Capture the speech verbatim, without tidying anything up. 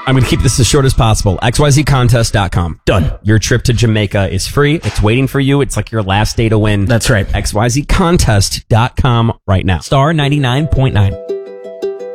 I'm going to keep this as short as possible. X Y Z contest dot com. Done. Your trip to Jamaica is free. It's waiting for you. It's like your last day to win. That's right. X Y Z contest dot com right now. Star ninety-nine point nine.